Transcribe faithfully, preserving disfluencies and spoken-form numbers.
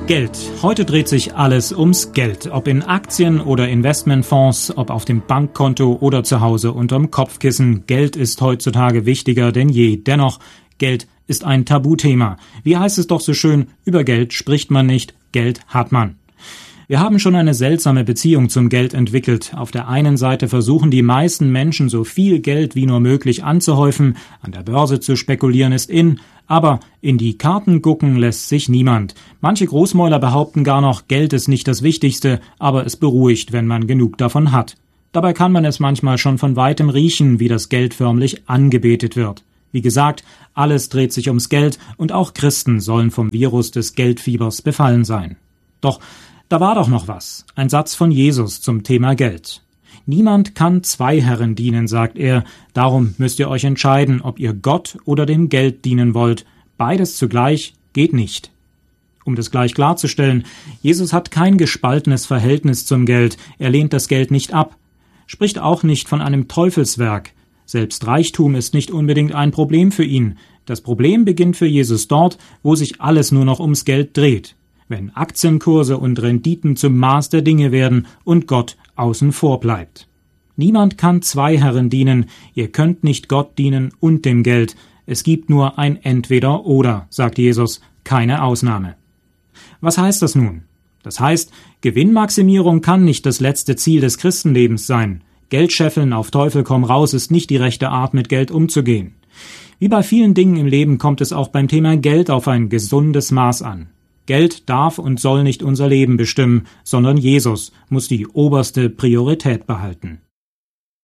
Geld. Heute dreht sich alles ums Geld. Ob in Aktien oder Investmentfonds, ob auf dem Bankkonto oder zu Hause unterm Kopfkissen. Geld ist heutzutage wichtiger denn je. Dennoch, Geld ist ein Tabuthema. Wie heißt es doch so schön, über Geld spricht man nicht, Geld hat man. Wir haben schon eine seltsame Beziehung zum Geld entwickelt. Auf der einen Seite versuchen die meisten Menschen so viel Geld wie nur möglich anzuhäufen, an der Börse zu spekulieren ist in, aber in die Karten gucken lässt sich niemand. Manche Großmäuler behaupten gar noch, Geld ist nicht das Wichtigste, aber es beruhigt, wenn man genug davon hat. Dabei kann man es manchmal schon von weitem riechen, wie das Geld förmlich angebetet wird. Wie gesagt, alles dreht sich ums Geld und auch Christen sollen vom Virus des Geldfiebers befallen sein. Doch da war doch noch was. Ein Satz von Jesus zum Thema Geld. Niemand kann zwei Herren dienen, sagt er. Darum müsst ihr euch entscheiden, ob ihr Gott oder dem Geld dienen wollt. Beides zugleich geht nicht. Um das gleich klarzustellen, Jesus hat kein gespaltenes Verhältnis zum Geld. Er lehnt das Geld nicht ab. Spricht auch nicht von einem Teufelswerk. Selbst Reichtum ist nicht unbedingt ein Problem für ihn. Das Problem beginnt für Jesus dort, wo sich alles nur noch ums Geld dreht. Wenn Aktienkurse und Renditen zum Maß der Dinge werden und Gott außen vor bleibt. Niemand kann zwei Herren dienen, ihr könnt nicht Gott dienen und dem Geld. Es gibt nur ein Entweder-Oder, sagt Jesus, keine Ausnahme. Was heißt das nun? Das heißt, Gewinnmaximierung kann nicht das letzte Ziel des Christenlebens sein. Geldscheffeln auf Teufel komm raus ist nicht die rechte Art, mit Geld umzugehen. Wie bei vielen Dingen im Leben kommt es auch beim Thema Geld auf ein gesundes Maß an. Geld darf und soll nicht unser Leben bestimmen, sondern Jesus muss die oberste Priorität behalten.